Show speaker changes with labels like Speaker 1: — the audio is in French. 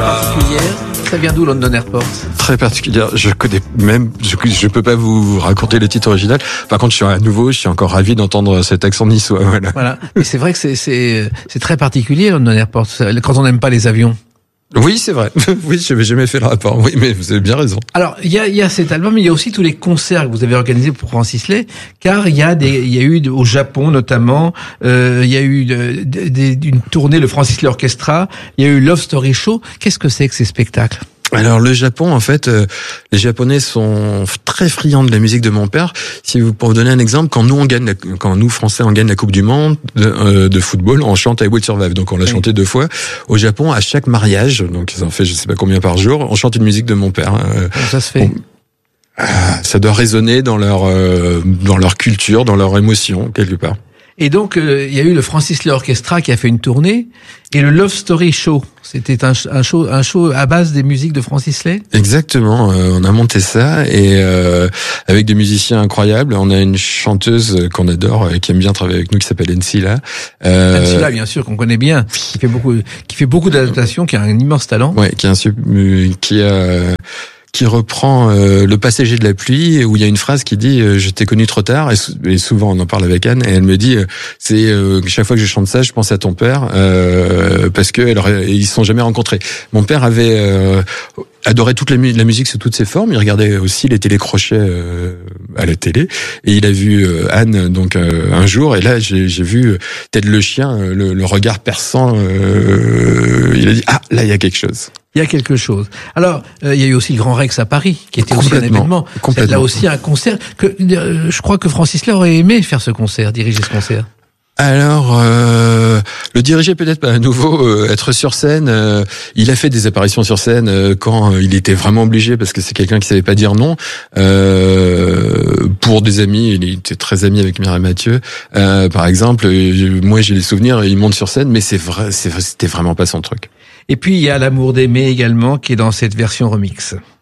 Speaker 1: particulière. Ça vient d'où, London Airport?
Speaker 2: Très particulière. Je connais même, je peux pas vous raconter le titre original. Par contre, je suis encore ravi d'entendre cet accent niçois.
Speaker 1: Voilà. Et c'est vrai que c'est très particulier, London Airport, quand on n'aime pas les avions.
Speaker 2: Oui, c'est vrai. Oui, je n'avais jamais fait le rapport. Oui, mais vous avez bien raison.
Speaker 1: Alors, il y a cet album, mais il y a aussi tous les concerts que vous avez organisés pour Francis Lay, car il y a eu au Japon notamment, il y a eu une tournée, le Francis Lay Orchestra, il y a eu Love Story Show. Qu'est-ce que c'est que ces spectacles?
Speaker 2: Alors le Japon, en fait, les Japonais sont très friands de la musique de mon père. Pour vous donner un exemple, quand nous Français on gagne la Coupe du Monde de football, on chante I Will Survive. Donc on l'a chanté 2 fois. Au Japon, à chaque mariage, donc ils en fait je sais pas combien par jour, on chante une musique de mon père.
Speaker 1: Comment ça se fait?
Speaker 2: Ça doit résonner dans leur culture, dans leur émotion quelque part.
Speaker 1: Et donc, il y a eu le Francis Lay Orchestra qui a fait une tournée, et le Love Story Show. C'était un show à base des musiques de Francis Lay.
Speaker 2: Exactement. On a monté ça, et avec des musiciens incroyables. On a une chanteuse qu'on adore, qui aime bien travailler avec nous, qui s'appelle Ensila.
Speaker 1: Ensila, bien sûr, qu'on connaît bien, qui fait beaucoup d'adaptations, qui a un immense talent.
Speaker 2: Ouais, qui reprend Le Passager de la pluie, où il y a une phrase qui dit je t'ai connu trop tard, et souvent on en parle avec Anne, et elle me dit chaque fois que je chante ça, je pense à ton père, parce que ils se sont jamais rencontrés. Mon père avait adorait toute la musique sous toutes ses formes. Il regardait aussi les télécrochets à la télé, et il a vu Anne donc un jour, et là j'ai vu Ted le chien, le regard perçant. Il a dit là il y a quelque chose.
Speaker 1: Il y a quelque chose. Alors, il y a eu aussi le Grand Rex à Paris, qui était aussi un événement. C'est là aussi un concert que je crois que Francis Lay aurait aimé faire diriger ce concert.
Speaker 2: Alors, le diriger peut-être pas à nouveau, être sur scène. Il a fait des apparitions sur scène quand il était vraiment obligé, parce que c'est quelqu'un qui savait pas dire non. Pour des amis, il était très ami avec Mireille Mathieu, par exemple. Moi, j'ai les souvenirs. Il monte sur scène, mais c'était vraiment pas son truc.
Speaker 1: Et puis il y a L'amour d'aimer également, qui est dans cette version remix.